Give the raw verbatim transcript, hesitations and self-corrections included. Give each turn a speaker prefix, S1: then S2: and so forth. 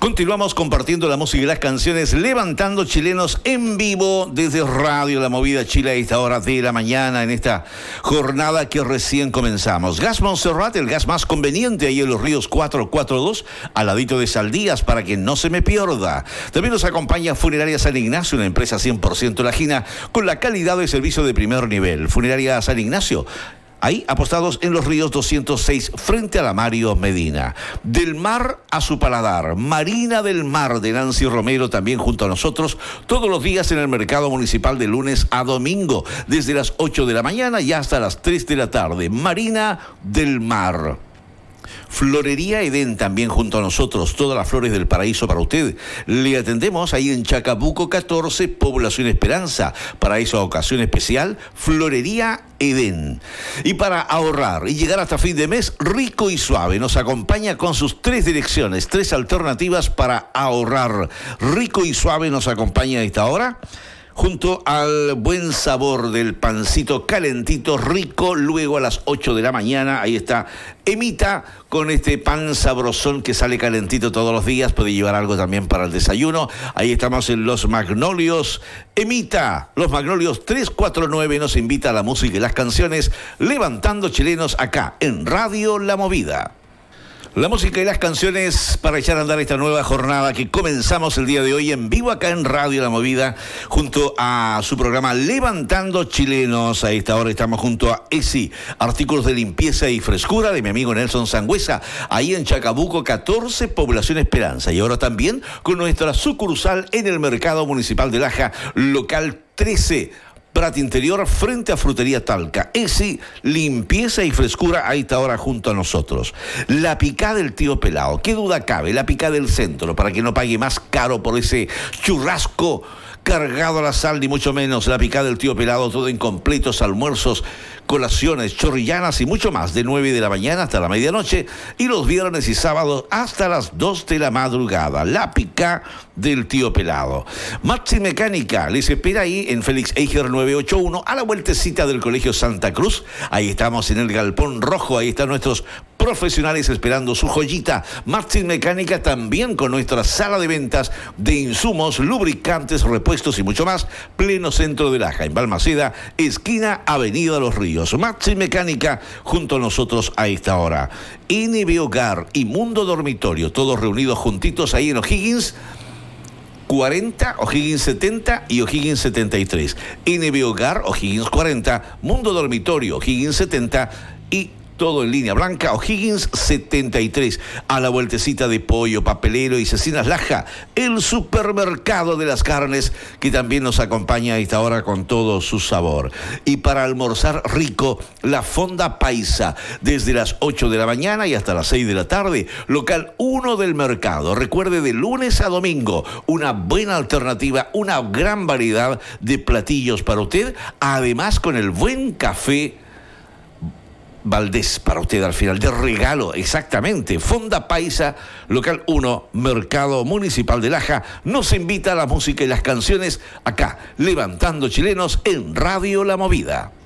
S1: Continuamos compartiendo la música y las canciones, levantando chilenos en vivo desde Radio La Movida Chile a esta hora de la mañana, en esta jornada que recién comenzamos. Gas Montserrat, el gas más conveniente ahí en Los Ríos cuatrocientos cuarenta y dos, al ladito de Saldías, para que no se me pierda. También nos acompaña Funeraria San Ignacio, una empresa cien por ciento lajina, con la calidad de servicio de primer nivel. Funeraria San Ignacio, ahí apostados en Los Ríos doscientos seis, frente a la Mario Medina. Del mar a su paladar, Marina del Mar de Nancy Romero, también junto a nosotros, todos los días en el mercado municipal de lunes a domingo, desde las ocho de la mañana y hasta las tres de la tarde. Marina del Mar. Florería Edén también junto a nosotros, todas las flores del paraíso para usted. Le atendemos ahí en Chacabuco catorce, Población Esperanza. Para esa ocasión especial, Florería Edén. Y para ahorrar y llegar hasta fin de mes, Rico y Suave nos acompaña con sus tres direcciones, tres alternativas para ahorrar. Rico y Suave nos acompaña a esta hora, junto al buen sabor del pancito calentito rico, luego a las ocho de la mañana, ahí está Emita con este pan sabrosón que sale calentito todos los días, puede llevar algo también para el desayuno. Ahí estamos en Los Magnolios. Emita, Los Magnolios trescientos cuarenta y nueve nos invita a la música y las canciones, levantando chilenos acá en Radio La Movida. La música y las canciones para echar a andar esta nueva jornada que comenzamos el día de hoy en vivo acá en Radio La Movida, junto a su programa Levantando Chilenos. A esta hora estamos junto a E S I, artículos de limpieza y frescura, de mi amigo Nelson Sangüesa, ahí en Chacabuco catorce, Población Esperanza. Y ahora también con nuestra sucursal en el Mercado Municipal de Laja, local trece. Prat Interior, frente a Frutería Talca. E S I, limpieza y frescura a esta hora junto a nosotros. La picada del tío Pelao, qué duda cabe, la picada del centro, para que no pague más caro por ese churrasco cargado a la sal, ni mucho menos. La picada del tío Pelado, todo en completos almuerzos, colaciones, chorrillanas y mucho más, de nueve de la mañana hasta la medianoche, y los viernes y sábados hasta las dos de la madrugada. La picada del tío Pelado. Maxi Mecánica les espera ahí en Félix Eiger novecientos ochenta y uno, a la vueltecita del Colegio Santa Cruz. Ahí estamos en el Galpón Rojo, ahí están nuestros profesionales esperando su joyita. Maxi Mecánica también con nuestra sala de ventas de insumos, lubricantes, repuestos y mucho más, pleno centro de Laja, en Balmaceda, esquina Avenida Los Ríos. Maxi Mecánica junto a nosotros a esta hora. N B Hogar y Mundo Dormitorio, todos reunidos juntitos ahí en O'Higgins cuarenta, O'Higgins setenta y O'Higgins setenta y tres. N B Hogar, O'Higgins cuarenta, Mundo Dormitorio, O'Higgins setenta y todo en línea blanca, O'Higgins setenta y tres, a la vueltecita de Pollo Papelero y Cecinas Laja, el supermercado de las carnes, que también nos acompaña a esta hora con todo su sabor. Y para almorzar rico, la Fonda Paisa, desde las ocho de la mañana y hasta las seis de la tarde, local uno del mercado. Recuerde, de lunes a domingo, una buena alternativa, una gran variedad de platillos para usted, además con el buen café Valdés para usted al final, de regalo, exactamente. Fonda Paisa, local uno, Mercado Municipal de Laja, nos invita a la música y las canciones acá, levantando chilenos en Radio La Movida.